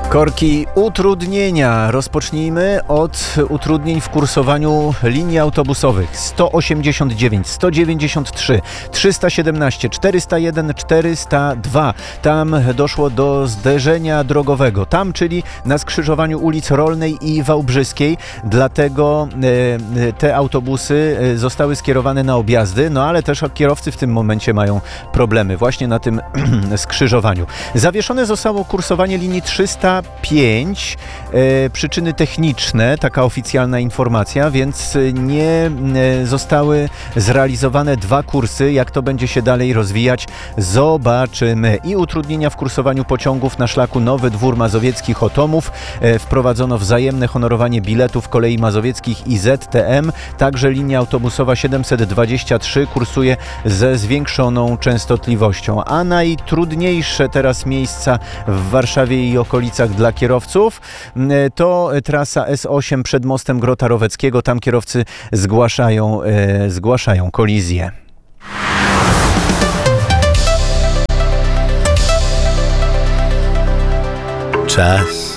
Korki, utrudnienia. Rozpocznijmy od utrudnień w kursowaniu linii autobusowych 189, 193, 317, 401, 402. Tam doszło do zderzenia drogowego. Tam, czyli na skrzyżowaniu ulic Rolnej i Wałbrzyskiej. Dlatego te autobusy zostały skierowane na objazdy, no ale też kierowcy w tym momencie mają problemy właśnie na tym skrzyżowaniu. Zawieszone zostało kursowanie linii 305, przyczyny techniczne, taka oficjalna informacja, więc nie zostały zrealizowane 2 kursy. Jak to będzie się dalej rozwijać, zobaczymy. I utrudnienia w kursowaniu pociągów na szlaku Nowy Dwór Mazowiecki-Chotomów. Wprowadzono wzajemne honorowanie biletów kolei mazowieckich i ZTM. Także linia autobusowa 723 kursuje ze zwiększoną częstotliwością. A najtrudniejsze teraz miejsca w Warszawie i okolicach dla kierowców to trasa S8 przed mostem Grota Roweckiego. Tam kierowcy zgłaszają kolizję. Czas